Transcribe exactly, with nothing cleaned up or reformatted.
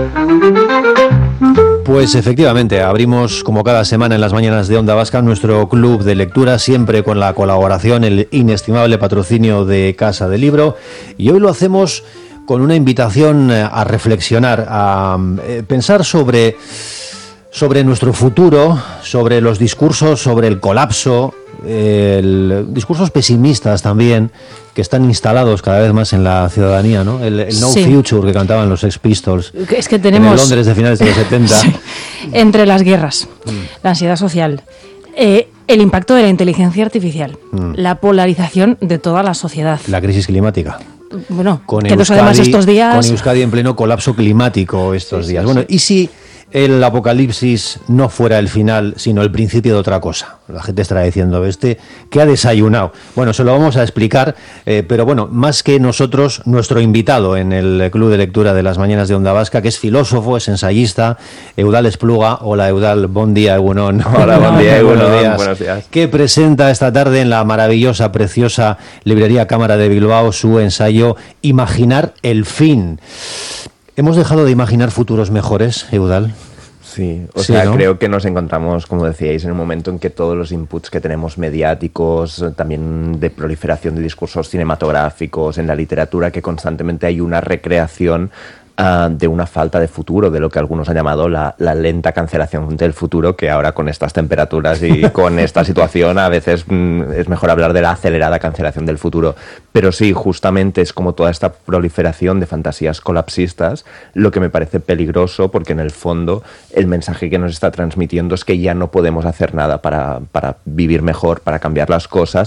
Pues efectivamente, abrimos como cada semana en las mañanas de Onda Vasca nuestro club de lectura, siempre con la colaboración, el inestimable patrocinio de Casa del Libro, y hoy lo hacemos con una invitación a reflexionar, a pensar sobre, sobre nuestro futuro, sobre los discursos, sobre el colapso, el, discursos pesimistas también, que están instalados cada vez más en la ciudadanía, ¿no? El, el No sí. Future que cantaban los Sex Pistols. Es que tenemos... En el Londres de finales de los setenta. Sí. Entre las guerras, mm. la ansiedad social, eh, el impacto de la inteligencia artificial, mm. la polarización de toda la sociedad. La crisis climática. Bueno, con que Euskadi, además estos días... Con Euskadi en pleno colapso climático estos sí, días. Sí, bueno, sí. ¿Y si el apocalipsis no fuera el final, sino el principio de otra cosa? La gente estará diciendo, este, ¿qué ha desayunado? Bueno, se lo vamos a explicar, eh, pero bueno, más que nosotros, nuestro invitado en el Club de Lectura de las Mañanas de Onda Vasca, que es filósofo, es ensayista, Eudal Espluga. Hola, Eudal, buen día, Egunon. Hola, buen día, Egunon. Buenos días. Buenos días. Que presenta esta tarde en la maravillosa, preciosa librería Cámara de Bilbao su ensayo Imaginar el fin. ¿Hemos dejado de imaginar futuros mejores, Eudal? Sí, o sí, sea, ¿no? Creo que nos encontramos, como decíais, en un momento en que todos los inputs que tenemos mediáticos, también de proliferación de discursos cinematográficos, en la literatura, que constantemente hay una recreación Uh, de una falta de futuro, de lo que algunos han llamado la, la lenta cancelación del futuro, que ahora con estas temperaturas y con esta situación a veces mm, es mejor hablar de la acelerada cancelación del futuro. Pero sí, justamente es como toda esta proliferación de fantasías colapsistas lo que me parece peligroso, porque en el fondo el mensaje que nos está transmitiendo es que ya no podemos hacer nada para, para vivir mejor, para cambiar las cosas,